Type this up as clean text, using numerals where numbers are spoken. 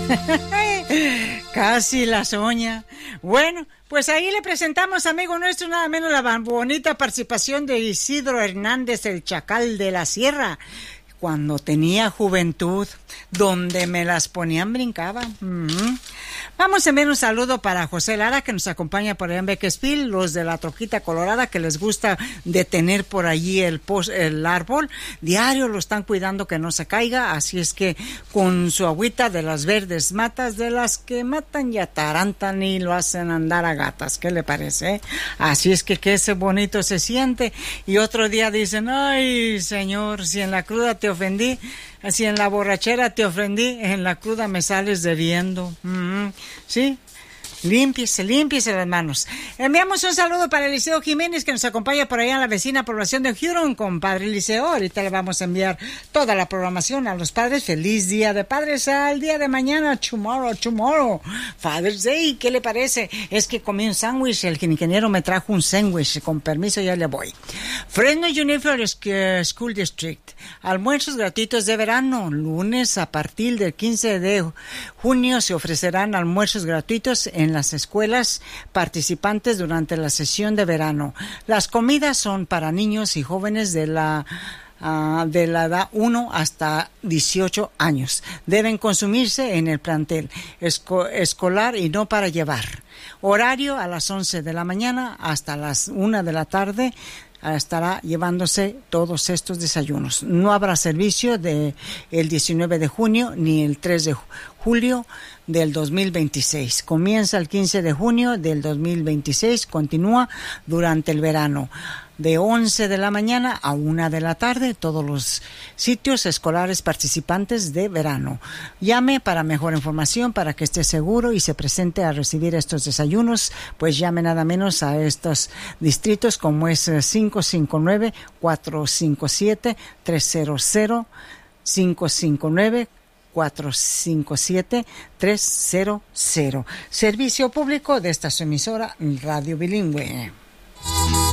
Casi la soña. Bueno, pues ahí le presentamos, amigo nuestro, nada menos la bonita participación de Isidro Hernández, el Chacal de la Sierra. Cuando tenía juventud, donde me las ponían brincaba. Vamos a enviar un saludo para José Lara, que nos acompaña por allá en Bakersfield, los de la Troquita Colorada, que les gusta detener por allí el árbol. Diario lo están cuidando que no se caiga, así es que con su agüita de las verdes matas, de las que matan y atarantan y lo hacen andar a gatas. ¿Qué le parece? Así es que ese bonito se siente. Y otro día dicen, ay, señor, si en la cruda te ofendí, si en la borrachera te ofendí, en la cruda me sales debiendo. ¿Sí? Límpiese las manos. Enviamos un saludo para Eliseo Jiménez, que nos acompaña por allá en la vecina población de Huron, compadre Eliseo. Ahorita le vamos a enviar toda la programación a los padres. Feliz Día de Padres al día de mañana. Tomorrow. Father's Day, ¿qué le parece? Es que comí un sándwich, el ingeniero me trajo un sándwich. Con permiso, ya le voy. Fresno Unified School District. Almuerzos gratuitos de verano. Lunes a partir del 15 de junio se ofrecerán almuerzos gratuitos en las escuelas participantes durante la sesión de verano. Las comidas son para niños y jóvenes de la edad 1 hasta 18 años. Deben consumirse en el plantel escolar y no para llevar. Horario a las 11 de la mañana hasta las 1 de la tarde. Estará llevándose todos estos desayunos. No habrá servicio el 19 de junio ni el 3 de julio del 2026. Comienza el 15 de junio del 2026, continúa durante el verano. De 11 de la mañana a 1 de la tarde, todos los sitios escolares participantes de verano. Llame para mejor información, para que esté seguro y se presente a recibir estos desayunos. Pues llame nada menos a estos distritos, como es 559-457-300, 559-457-300. Servicio público de esta su emisora Radio Bilingüe.